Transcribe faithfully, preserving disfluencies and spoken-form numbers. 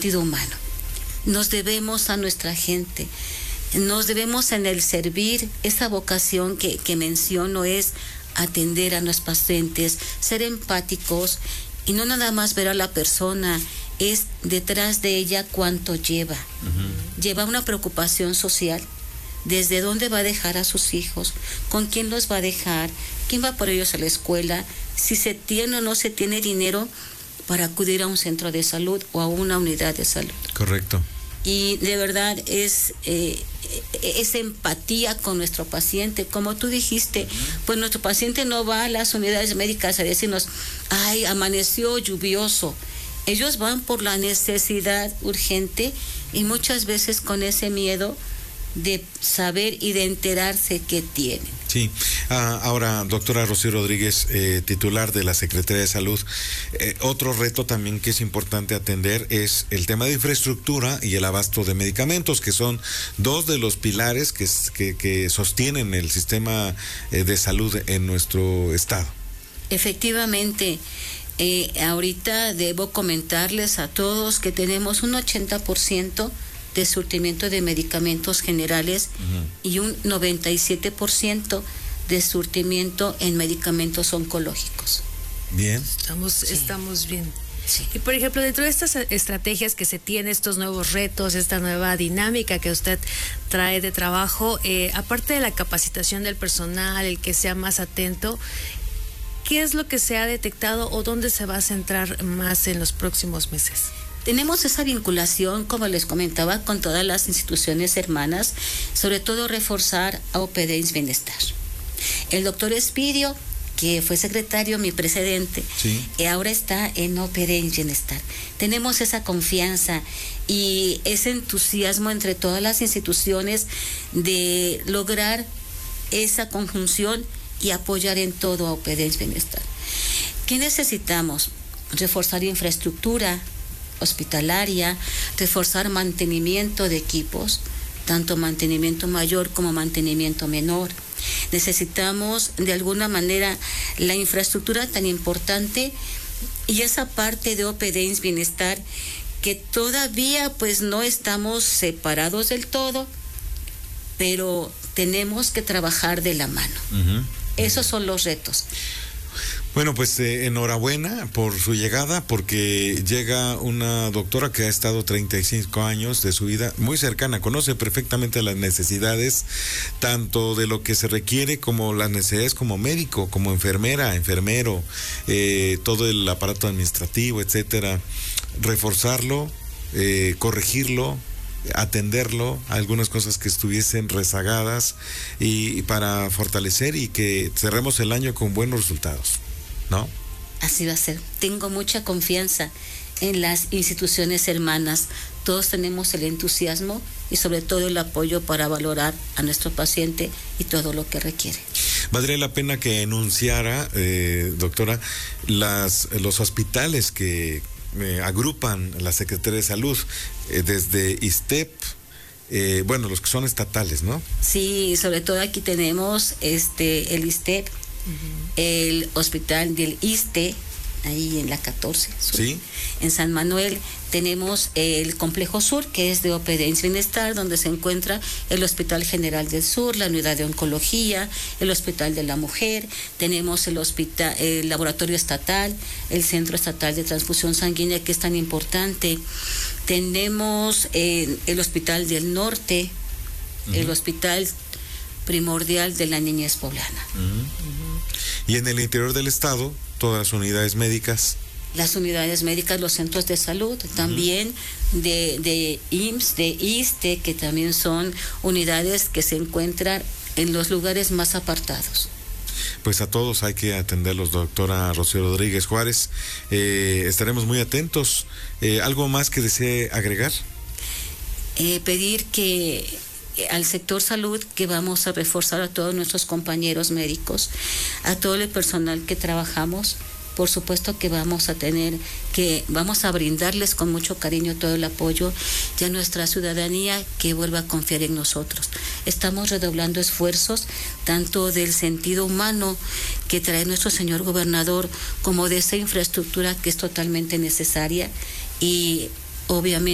sentido humano. Nos debemos a nuestra gente, nos debemos en el servir. Esa vocación que, que menciono es atender a nuestros pacientes, ser empáticos y no nada más ver a la persona, es detrás de ella cuánto lleva. Uh-huh. Lleva una preocupación social, desde dónde va a dejar a sus hijos, con quién los va a dejar, quién va por ellos a la escuela, si se tiene o no se tiene dinero para acudir a un centro de salud o a una unidad de salud. Correcto. Y de verdad es eh, esa empatía con nuestro paciente. Como tú dijiste, pues nuestro paciente no va a las unidades médicas a decirnos, ay, amaneció lluvioso. Ellos van por la necesidad urgente y muchas veces con ese miedo de saber y de enterarse qué tienen. Sí, ah, ahora, doctora Rocío Rodríguez, eh, titular de la Secretaría de Salud, eh, otro reto también que es importante atender es el tema de infraestructura y el abasto de medicamentos, que son dos de los pilares que, que, que sostienen el sistema eh, de salud en nuestro estado. Efectivamente, eh, ahorita debo comentarles a todos que tenemos un ochenta por ciento de surtimiento de medicamentos generales uh-huh. y un noventa y siete por ciento de surtimiento en medicamentos oncológicos. Bien. Estamos, sí. estamos bien. Sí. Y por ejemplo, dentro de estas estrategias que se tienen, estos nuevos retos, esta nueva dinámica que usted trae de trabajo, eh, aparte de la capacitación del personal, el que sea más atento, ¿qué es lo que se ha detectado o dónde se va a centrar más en los próximos meses? Tenemos esa vinculación, como les comentaba, con todas las instituciones hermanas, sobre todo reforzar a O P D I M S S Bienestar. El doctor Espidio, que fue secretario, mi precedente, sí. y ahora está en O P D I M S S Bienestar. Tenemos esa confianza y ese entusiasmo entre todas las instituciones de lograr esa conjunción y apoyar en todo a O P D I M S S Bienestar. ¿Qué necesitamos? Reforzar infraestructura hospitalaria, reforzar mantenimiento de equipos, tanto mantenimiento mayor como mantenimiento menor. Necesitamos de alguna manera la infraestructura tan importante y esa parte de O P D I M S S Bienestar que todavía pues no estamos separados del todo, pero tenemos que trabajar de la mano. Uh-huh. Esos son los retos. Bueno, pues eh, enhorabuena por su llegada, porque llega una doctora que ha estado treinta y cinco años de su vida muy cercana, conoce perfectamente las necesidades, tanto de lo que se requiere como las necesidades como médico, como enfermera, enfermero, eh, todo el aparato administrativo, etcétera. Reforzarlo, eh, corregirlo, atenderlo, algunas cosas que estuviesen rezagadas y, y para fortalecer y que cerremos el año con buenos resultados, ¿no? Así va a ser. Tengo mucha confianza en las instituciones hermanas. Todos tenemos el entusiasmo y sobre todo el apoyo para valorar a nuestro paciente y todo lo que requiere. Valdría la pena que enunciara, eh, doctora, las, los hospitales que eh, agrupan la Secretaría de Salud, eh, desde ISSSTEP, eh, bueno, los que son estatales, ¿no? Sí, sobre todo aquí tenemos este el ISSSTEP, uh-huh. el hospital del ISSSTE, ahí en la catorce Sur. Sí. En San Manuel tenemos el Complejo Sur, que es de O P D I M S S Bienestar, donde se encuentra el Hospital General del Sur, la Unidad de Oncología, el Hospital de la Mujer, tenemos el hospital, el Laboratorio Estatal, el Centro Estatal de Transfusión Sanguínea, que es tan importante. Tenemos eh, el Hospital del Norte, uh-huh. el Hospital Primordial de la Niñez Poblana. Uh-huh. Uh-huh. Y en el interior del estado, todas las unidades médicas. Las unidades médicas, los centros de salud, uh-huh. también de, de I M S S, de ISSSTE, que también son unidades que se encuentran en los lugares más apartados. Pues a todos hay que atenderlos, doctora Rocío Rodríguez Juárez. Eh, estaremos muy atentos. Eh, ¿Algo más que desee agregar? Eh, pedir que al sector salud, que vamos a reforzar a todos nuestros compañeros médicos, a todo el personal que trabajamos. Por supuesto que vamos a tener que, vamos a brindarles con mucho cariño todo el apoyo y a nuestra ciudadanía que vuelva a confiar en nosotros. Estamos redoblando esfuerzos, tanto del sentido humano que trae nuestro señor gobernador, como de esa infraestructura que es totalmente necesaria y obviamente